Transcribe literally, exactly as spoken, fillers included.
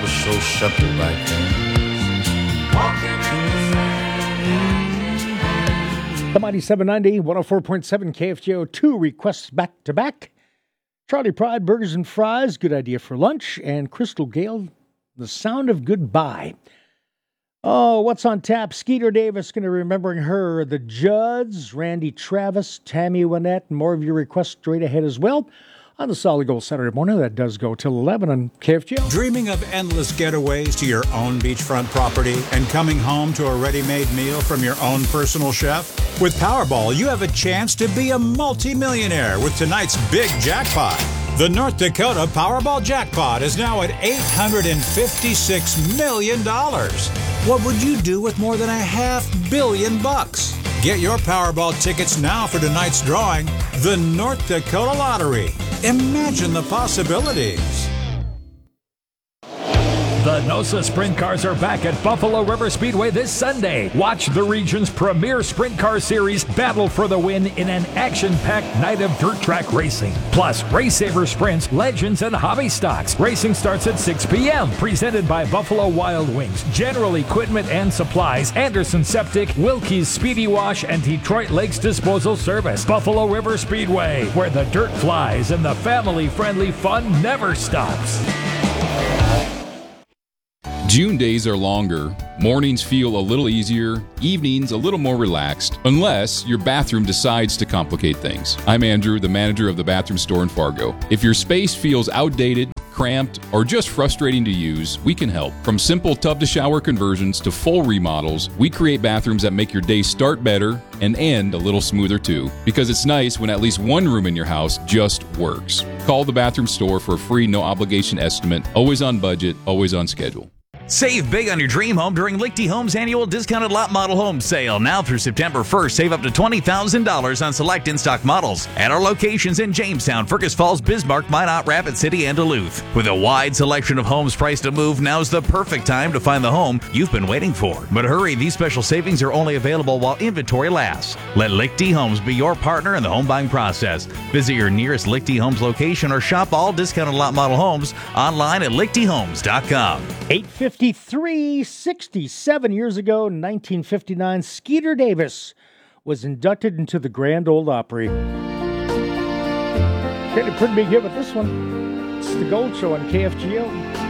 was so simple back then. The Mighty seven ninety, one oh four point seven K F J O, two requests back to back. Charlie Pride, Burgers and Fries, Good Idea for Lunch, and Crystal Gale, The Sound of Goodbye. Oh, what's on tap? Skeeter Davis, going to be remembering her. The Judds, Randy Travis, Tammy Wynette, and more of your requests straight ahead as well. On the Solid Gold Saturday morning, that does go till eleven on K F J O. Dreaming of endless getaways to your own beachfront property and coming home to a ready-made meal from your own personal chef? With Powerball, you have a chance to be a multimillionaire with tonight's big jackpot. The North Dakota Powerball jackpot is now at eight hundred fifty-six million dollars. What would you do with more than a half billion bucks? Get your Powerball tickets now for tonight's drawing, the North Dakota Lottery. Imagine the possibilities. The NOSA Sprint Cars are back at Buffalo River Speedway this Sunday. Watch the region's premier sprint car series battle for the win in an action-packed night of dirt track racing. Plus, Race Saver Sprints, Legends, and Hobby Stocks. Racing starts at six p.m. Presented by Buffalo Wild Wings, General Equipment and Supplies, Anderson Septic, Wilkie's Speedy Wash, and Detroit Lakes Disposal Service. Buffalo River Speedway, where the dirt flies and the family-friendly fun never stops. June days are longer, mornings feel a little easier, evenings a little more relaxed, unless your bathroom decides to complicate things. I'm Andrew, the manager of the bathroom store in Fargo. If your space feels outdated, cramped, or just frustrating to use, we can help. From simple tub-to-shower conversions to full remodels, we create bathrooms that make your day start better and end a little smoother too. Because it's nice when at least one room in your house just works. Call the bathroom store for a free no-obligation estimate, always on budget, always on schedule. Save big on your dream home during Lichty Homes' annual discounted lot model home sale. Now through September first, save up to twenty thousand dollars on select in-stock models at our locations in Jamestown, Fergus Falls, Bismarck, Minot, Rapid City, and Duluth. With a wide selection of homes priced to move, now's the perfect time to find the home you've been waiting for. But hurry, these special savings are only available while inventory lasts. Let Lichty Homes be your partner in the home buying process. Visit your nearest Lichty Homes location or shop all discounted lot model homes online at lichty homes dot com. eight fifty-three, sixty-seven years ago, in nineteen fifty-nine, Skeeter Davis was inducted into the Grand Ole Opry. Getting pretty big hit with this one. It's the Gold Show on K F G O.